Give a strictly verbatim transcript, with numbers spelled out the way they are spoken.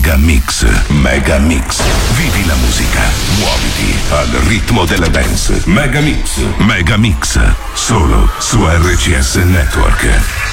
Mega Mix, Mega Mix. Vivi la musica, muoviti al ritmo della dance. Mega Mix, Mega Mix, solo su R C S Network.